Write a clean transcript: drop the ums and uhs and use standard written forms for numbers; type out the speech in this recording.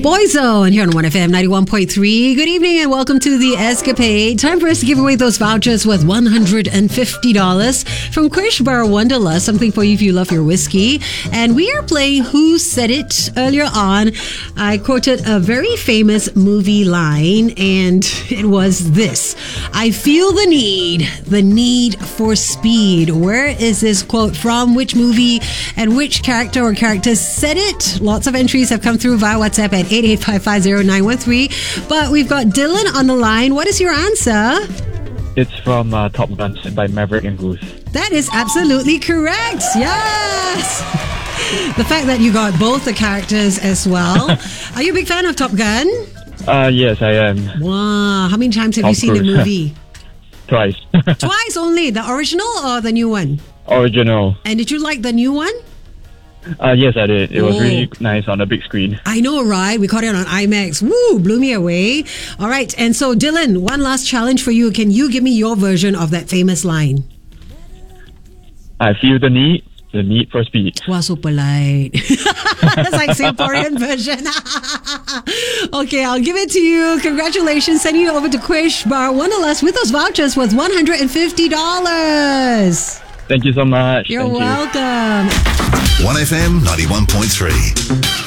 Boyzone here on 1FM 91.3. Good evening and welcome to The Escapade. Time for us to give away those vouchers worth $150 from Krish Bar Wanderlust, something for you if you love your whiskey. And we are playing Who Said It. Earlier on, I quoted a very famous movie line, and it was this: I feel the need for speed. Where is this quote from? Which movie and which character or characters said it? Lots of entries have come through via WhatsApp at 88550913. But we've got Dylan on the line. What is your answer? It's from Top Gun by Maverick and Goose. That is absolutely correct. Yes. The fact that you got both the characters as well. Are you a big fan of Top Gun? Yes, I am. Wow. How many times have you seen the movie? Twice. Twice only? The original or the new one? Original. And did you like the new one? Yes, I did. It was really nice on the big screen. I know, right? We caught it on IMAX. Woo, blew me away. All right. And so, Dylan, one last challenge for you. Can you give me your version of that famous line? I feel the need for speed. Wow, so polite. That's like Singaporean version. Okay, I'll give it to you. Congratulations. Sending you over to Krish Bar Wanderlust with those vouchers worth $150. Thank you so much. You're welcome. 1FM 91.3.